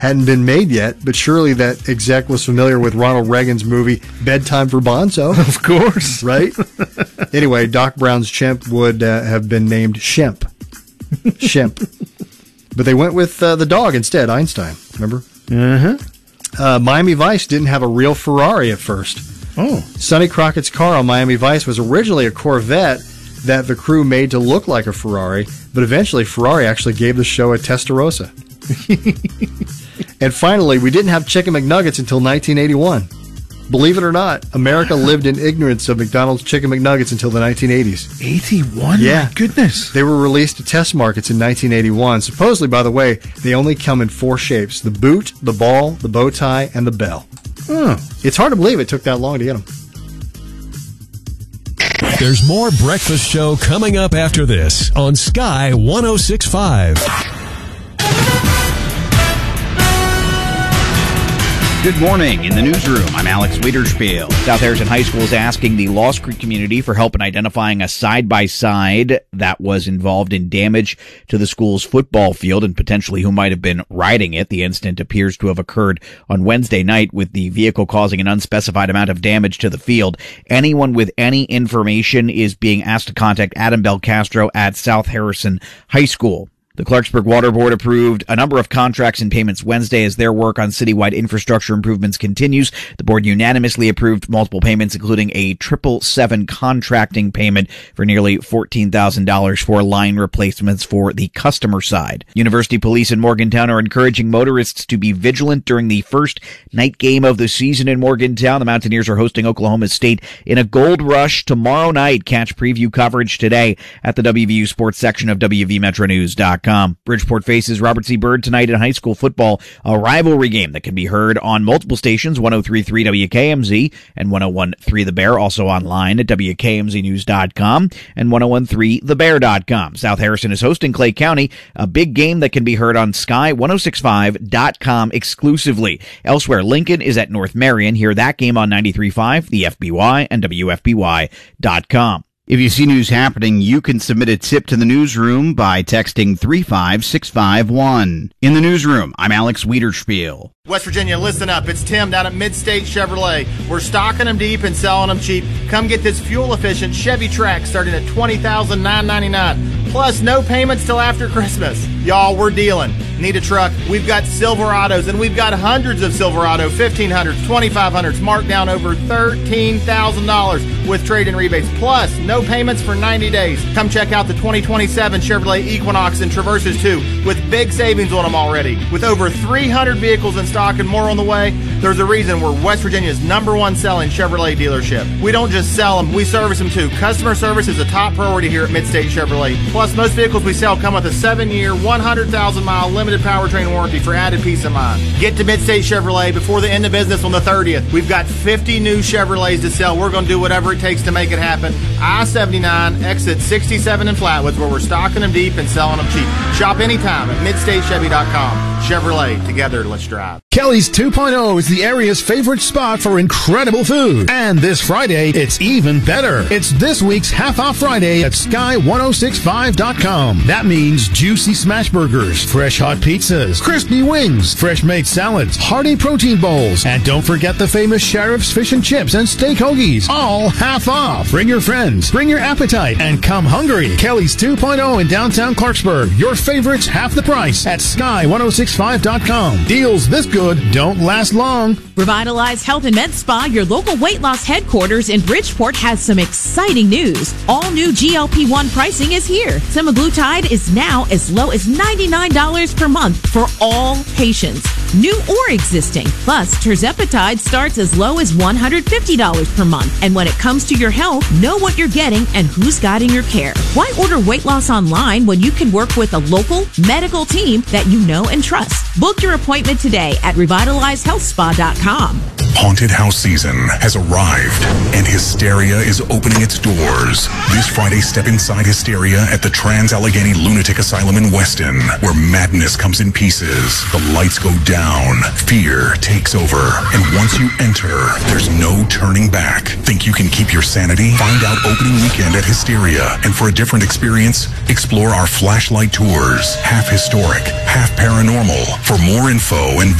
hadn't been made yet, but surely that exec was familiar with Ronald Reagan's movie Bedtime for Bonzo. Of course. Right? Anyway, Doc Brown's chimp would have been named Shemp. Shemp. But they went with the dog instead, Einstein. Remember? Uh-huh. Miami Vice didn't have a real Ferrari at first. Oh. Sonny Crockett's car on Miami Vice was originally a Corvette that the crew made to look like a Ferrari, but eventually Ferrari actually gave the show a Testarossa. And finally, we didn't have Chicken McNuggets until 1981. Believe it or not, America lived in ignorance of McDonald's Chicken McNuggets until the 1980s. 81? Yeah. My goodness. They were released to test markets in 1981. Supposedly, by the way, they only come in 4 shapes: the boot, the ball, the bow tie, and the bell. Oh. It's hard to believe it took that long to get them. There's more Breakfast Show coming up after this on Sky 106.5. Good morning. In the newsroom, I'm Alex Wiederspiel. South Harrison High School is asking the Lost Creek community for help in identifying a side-by-side that was involved in damage to the school's football field and potentially who might have been riding it. The incident appears to have occurred on Wednesday night, with the vehicle causing an unspecified amount of damage to the field. Anyone with any information is being asked to contact Adam Belcastro at South Harrison High School. The Clarksburg Water Board approved a number of contracts and payments Wednesday as their work on citywide infrastructure improvements continues. The board unanimously approved multiple payments, including a 777 contracting payment for nearly $14,000 for line replacements for the customer side. University Police in Morgantown are encouraging motorists to be vigilant during the first night game of the season in Morgantown. The Mountaineers are hosting Oklahoma State in a gold rush tomorrow night. Catch preview coverage today at the WVU Sports section of WVMetroNews.com. Bridgeport faces Robert C. Byrd tonight in high school football, a rivalry game that can be heard on multiple stations, 103.3 WKMZ and 101.3 The Bear, also online at WKMZnews.com and 101.3thebear.com. South Harrison is hosting Clay County, a big game that can be heard on Sky1065.com exclusively. Elsewhere, Lincoln is at North Marion. Hear that game on 93.5, the FBY, and WFBY.com. If you see news happening, you can submit a tip to the newsroom by texting 35651. In the newsroom, I'm Alex Wiederspiel. West Virginia, listen up. It's Tim down at Midstate Chevrolet. We're stocking them deep and selling them cheap. Come get this fuel-efficient Chevy Trax starting at $20,999. Plus, no payments till after Christmas. Y'all, we're dealing. Need a truck? We've got Silverados, and we've got hundreds of Silverado 1500s, 2500s, marked down over $13,000 with trade-in rebates. Plus, no payments for 90 days. Come check out the 2027 Chevrolet Equinox and Traverses too, with big savings on them already. With over 300 vehicles in stock and more on the way, there's a reason we're West Virginia's #1 selling Chevrolet dealership. We don't just sell them, we service them too. Customer service is a top priority here at Midstate Chevrolet. Plus, most vehicles we sell come with a 7-year, 100,000-mile limited powertrain warranty for added peace of mind. Get to Midstate Chevrolet before the end of business on the 30th. We've got 50 new Chevrolets to sell. We're going to do whatever it takes to make it happen. I-79, exit 67 in Flatwoods, where we're stocking them deep and selling them cheap. Shop anytime at MidstateChevy.com. Chevrolet, together, let's drive. Kelly's 2.0 is the area's favorite spot for incredible food. And this Friday, it's even better. It's this week's half-off Friday at Sky1065.com. That means juicy smash burgers, fresh hot pizzas, crispy wings, fresh-made salads, hearty protein bowls, and don't forget the famous Sheriff's Fish and Chips and Steak Hoagies, all half off. Bring your friends, bring your appetite, and come hungry. Kelly's 2.0 in downtown Clarksburg. Your favorites half the price at Sky1065.com. Deals this good don't last long. Revitalize Health and Med Spa, your local weight loss headquarters in Bridgeport, has some exciting news. All new GLP-1 pricing is here. Semaglutide is now as low as $99 per month for all patients, new or existing. Plus, tirzepatide starts as low as $150 per month. And when it comes to your health, know what you're getting and who's guiding your care. Why order weight loss online when you can work with a local medical team that you know and trust? Book your appointment today at RevitalizeHealthSpa.com. Haunted house season has arrived, and Hysteria is opening its doors. This Friday, step inside Hysteria at the Trans-Allegheny Lunatic Asylum in Weston, where madness comes in pieces. The lights go down, fear takes over, and once you enter, there's no turning back. Think you can keep your sanity? Find out opening weekend at Hysteria, and for a different experience, explore our flashlight tours. Half historic, half paranormal. For more info and